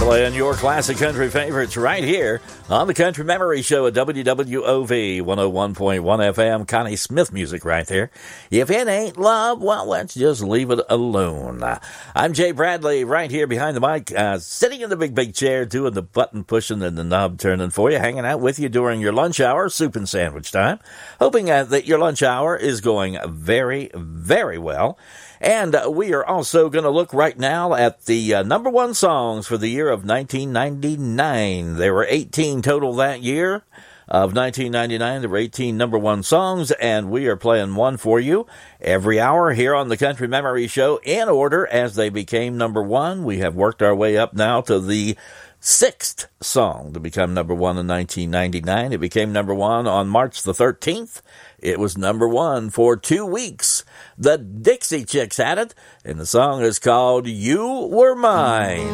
Playing your classic country favorites right here on the Country Memory Show at WWOV 101.1 FM. Connie Smith music right there. If it ain't love, well, let's just leave it alone. I'm Jay Bradley right here behind the mic, sitting in the big chair, doing the button pushing and the knob turning for you, hanging out with you during your lunch hour, soup and sandwich time. Hoping that your lunch hour is going very, very well. And we are also going to look right now at the number one songs for the year of 1999. There were 18 total that year of 1999. There were 18 number one songs, and we are playing one for you every hour here on the Country Memory Show in order as they became number one. We have worked our way up now to the sixth song to become number one in 1999. It became number one on March the 13th. It was number one for 2 weeks. The Dixie Chicks had it, and the song is called You Were Mine.